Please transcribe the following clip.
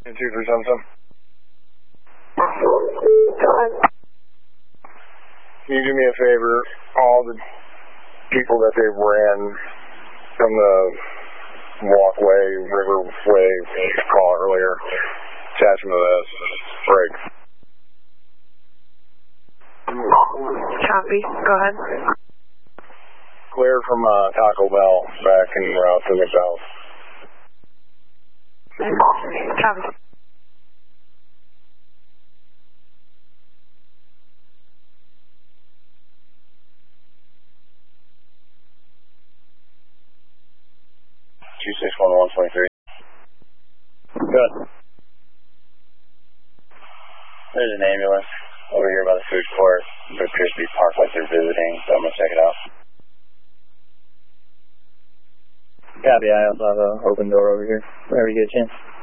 2377. Can you do me a favor? All the people that they ran from the walkway, riverway call earlier, attach them to this. Break. Copy. Go ahead. Cleared from Taco Bell back en route to McDonald's. Copy. Good. There's an ambulance over here by the food court. It appears to be parked like they're visiting, so I'm going to check it out. Copy, I also have an open door over here, whenever you get a chance.